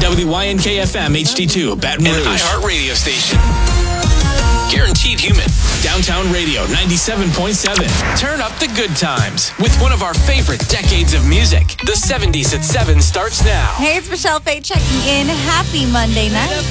WYNK-FM HD2, Baton Rouge. An iHeart radio station. Guaranteed human. Downtown Radio 97.7. Turn up the good times with one of our favorite decades of music. The 70s at 7 starts now. Hey, it's Michelle Faye checking in. Happy Monday night.